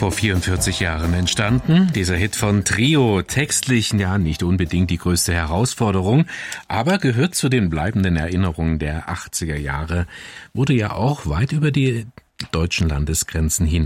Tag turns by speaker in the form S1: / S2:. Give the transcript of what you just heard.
S1: Vor 44 Jahren entstanden. Dieser Hit von Trio, textlich ja nicht unbedingt die größte Herausforderung, aber gehört zu den bleibenden Erinnerungen der 80er Jahre, wurde ja auch weit über die deutschen Landesgrenzen hinaus